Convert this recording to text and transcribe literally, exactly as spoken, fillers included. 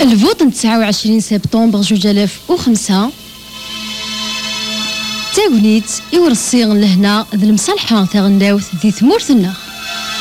الفوط تسعة وعشرين سبتمبر جوج آلاف وخمسة تاغنيت يورصيغ لهنا ذي المصالحة تاغنداوث ذي ثمورث النخ.